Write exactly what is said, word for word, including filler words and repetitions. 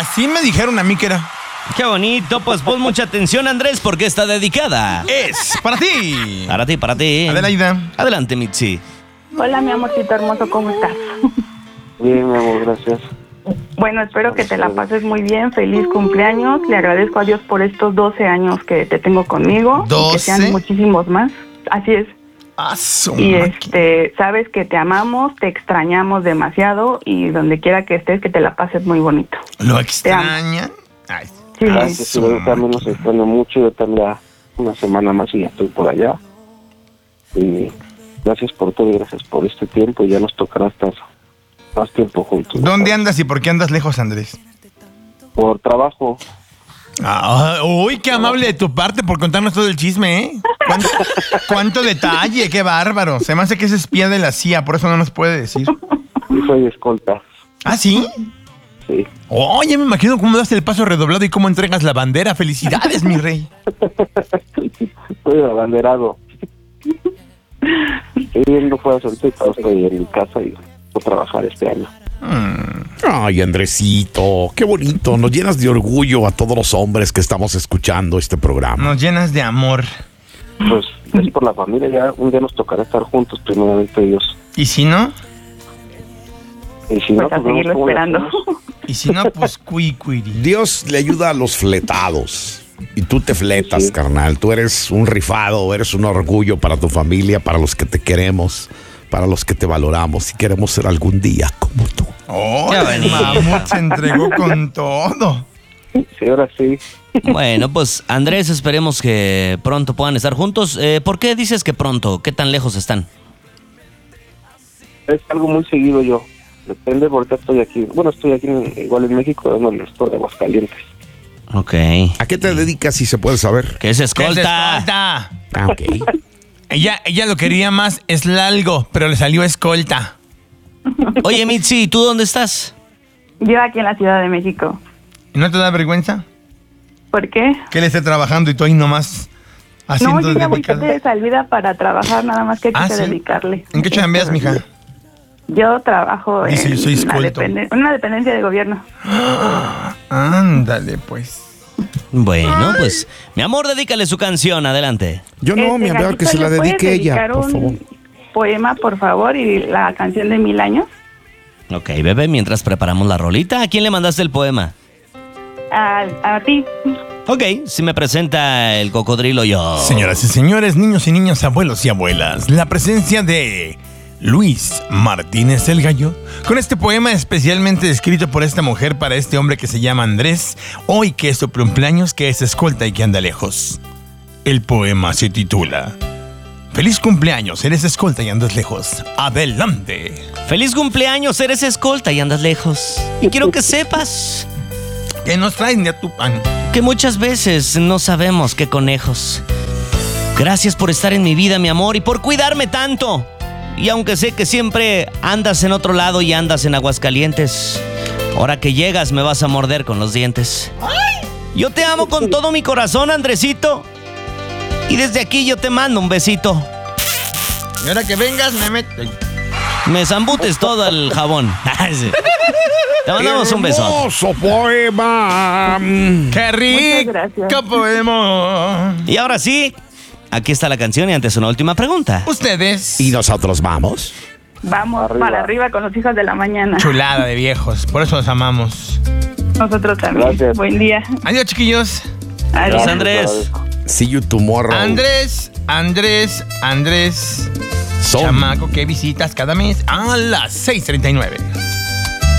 Así me dijeron a mí que era. Qué bonito, pues pon mucha atención, Andrés, porque está dedicada. Es para ti. Para ti, para ti. Adelaida. Adelante, Mitzi. Hola, mi amorcito hermoso, ¿cómo estás? Bien, mi amor, gracias. Bueno, espero que te la pases muy bien. Feliz cumpleaños. Le agradezco a Dios por estos doce años que te tengo conmigo. ¿doce? Y que sean muchísimos más. Así es. Ah, su Y máquina. este, sabes que te amamos, te extrañamos demasiado y donde quiera que estés, que te la pases muy bonito. ¿Lo extrañan? Ay. Sí, Gracias, su yo también los máquina. extraño mucho. Yo también ya una semana más y ya estoy por allá. Y gracias por todo y gracias por este tiempo. Y ya nos tocará estar más tiempo juntos. ¿Dónde andas y por qué andas lejos, Andrés? Por trabajo. Ah, uy, qué amable de tu parte por contarnos todo el chisme, ¿eh? ¿Cuánto, cuánto detalle, qué bárbaro. Se me hace que es espía de la C I A, por eso no nos puede decir. Y soy escolta. ¿Ah, sí? Sí. Oye, me imagino cómo das el paso redoblado y cómo entregas la bandera. ¡Felicidades, mi rey! Soy abanderado. Estoy viendo fuera ahorita y todo, estoy en mi casa y voy a trabajar este año. Ay, Andresito, qué bonito. Nos llenas de orgullo a todos los hombres que estamos escuchando este programa. Nos llenas de amor. Pues es por la familia, ya un día nos tocará estar juntos, primeramente Dios. ¿Y si no? Y si no, pues a pues vemos seguirlo cómo le esperando. hacemos. Y si no, pues cuicuiri. Dios le ayuda a los fletados. Y tú te fletas, Sí. carnal. Tú eres un rifado, eres un orgullo para tu familia, para los que te queremos, para los que te valoramos y queremos ser algún día como tú. ¡Oh, Qué bonito. Mamut se entregó con todo! Sí, ahora sí. Bueno, pues Andrés, esperemos que pronto puedan estar juntos. Eh, ¿Por qué dices que pronto? ¿Qué tan lejos están? Es algo muy seguido yo. Depende, porque estoy aquí. Bueno, estoy aquí en- igual en México, dándole esto de Aguascalientes. Ok. ¿A qué te dedicas, si se puede saber? ¿Qué es ¿Qué es escolta? escolta? Ah, ok. Ella, ella lo quería más eslalgo, pero le salió escolta. Oye, Mitzi, ¿tú dónde estás? Yo aquí en la Ciudad de México. ¿Y no te da vergüenza? ¿Por qué? Que él esté trabajando y tú ahí nomás haciendo No, yo ya voy dedicada. de salida para trabajar, nada más que Ah, quise ¿sí? dedicarle. ¿En qué chambeas, mija? Yo trabajo Dice, en yo soy una, escolto. depende- en una dependencia de gobierno. Ándale, pues. Bueno, pues, mi amor, dedícale su canción, adelante. Yo no, Este, mi amor, Gallito, que se la ¿le puedes dedique ella, dedicar por un favor. poema, por favor, y la canción de Mil Años? Ok, bebé, mientras preparamos la rolita, ¿a quién le mandaste el poema? A, a ti. Ok, si me presenta el cocodrilo yo. Señoras y señores, niños y niñas, abuelos y abuelas, la presencia de Luis Martínez el Gallo, con este poema especialmente escrito por esta mujer para este hombre que se llama Andrés, hoy que es su cumpleaños, que es escolta y que anda lejos. El poema se titula Feliz cumpleaños, eres escolta y andas lejos. Adelante. Feliz cumpleaños, eres escolta y andas lejos. Y quiero que sepas ¿Qué nos traes, ni a tu pan? que muchas veces no sabemos qué conejos. Gracias por estar en mi vida, mi amor, y por cuidarme tanto. Y aunque sé que siempre andas en otro lado y andas en Aguascalientes, ahora que llegas me vas a morder con los dientes. Yo te amo con todo mi corazón, Andresito. Y desde aquí yo te mando un besito. Y ahora que vengas, me meto. Me zambutes todo el jabón. Te mandamos un beso. Hermoso poema. ¡Qué rico gracias. poema! Y ahora sí, aquí está la canción y antes una última pregunta. Ustedes. ¿Y nosotros vamos? Vamos Arriba. para arriba con los hijos de la mañana. Chulada de viejos, por eso los amamos. Nosotros también. Gracias. Buen día. Adiós, chiquillos. Adiós, Adiós. Andrés. See you tomorrow. Andrés, Andrés, Andrés. Son Chamaco que visitas cada mes a las seis treinta y nueve.